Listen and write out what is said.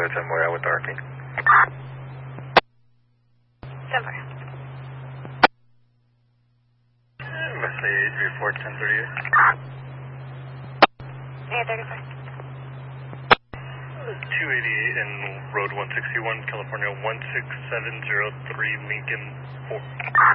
it's Moya with RP. Denver. Message report 1038. 835. 288 and Road 161, California 16703, Lincoln 4.